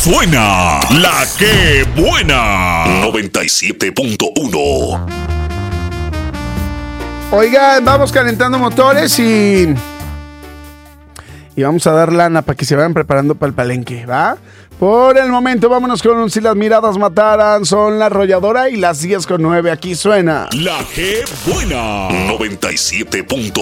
suena la que buena. 97.1. Oigan, vamos calentando motores y vamos a dar lana para que se vayan preparando para el palenque, ¿va? Por el momento, vámonos con Si las miradas mataran. Son La Arrolladora y las 10:09. Aquí suena La que buena. 97.1.